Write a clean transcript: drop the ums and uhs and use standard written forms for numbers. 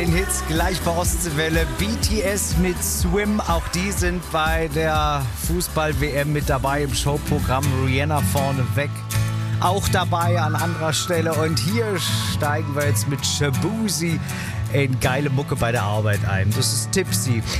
den Hits gleich bei Ostseewelle. BTS mit Swim, auch die sind bei der Fußball-WM mit dabei im Showprogramm. Rihanna vorneweg auch dabei an anderer Stelle. Und hier steigen wir jetzt mit Shaboozey in geile Mucke bei der Arbeit ein. Das ist Tipsy.